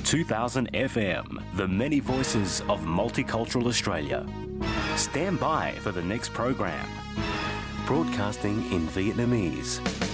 2000 FM, the many voices of multicultural Australia. Stand by for the next program. Broadcasting in Vietnamese.